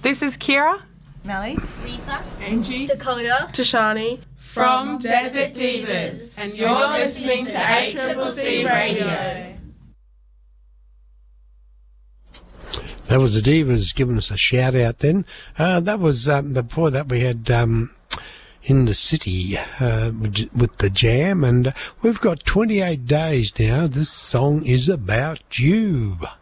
This is Kira. Melly. Rita. Angie. Dakota. Tashani. From Desert Divas. And you're listening to ACCC Radio. That was the Divas giving us a shout out then. That was before that we had In the City with the Jam, and we've got 28 days now. This song is about you.